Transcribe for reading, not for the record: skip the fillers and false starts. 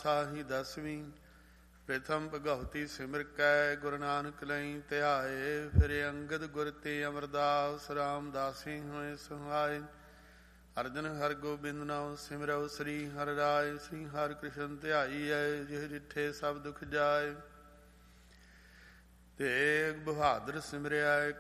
ਸਾਹੀ 10ਵੀਂ। ਪ੍ਰਥਮ ਭਗਵਤੀ ਸਿਮਰ ਕੈ ਗੁਰੂ ਨਾਨਕ ਲਈ ਧਿਆਏ। ਫਿਰ ਅੰਗਦ ਗੁਰ ਤੇ ਅਮਰਦਾਸ ਰਾਮਦਾਸੀ ਹੋਏ ਸਹਾਏ। ਅਰਜਨ ਹਰ ਗੋਬਿੰਦ ਨਾਮ ਸਿਮਰਉ ਸ੍ਰੀ ਹਰਿ ਰਾਇ। ਸ੍ਰੀ ਹਰਿ ਕ੍ਰਿਸ਼ਨ ਧਿਆਈਐ ਜਿਹ ਜਿੱਠੇ ਸਭ ਦੁਖ ਜਾਏ। ਤੇਗ ਬਹਾਦਰ ਸਿਮਰਿਆ